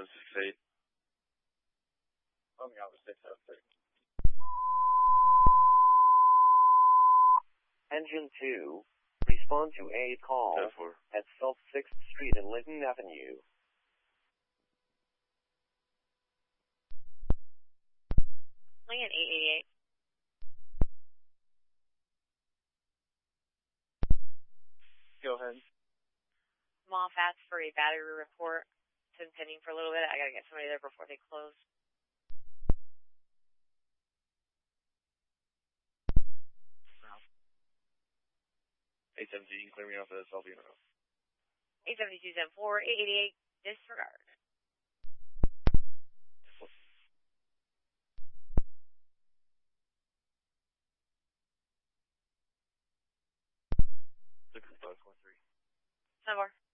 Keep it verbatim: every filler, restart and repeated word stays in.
seven six eight. Oh, yeah, six oh six. Engine two. Respond to a call ten four. at South sixth Street and Linton Avenue. Lincoln eight eighty-eight. Go ahead. I'm off ask for a battery report. It's been pending for a little bit. I gotta get somebody there before they close. eight seventeen, clear me off the Salvino. eight seven two seven four, eight eighty-eight, disregard. six five four three. seven four.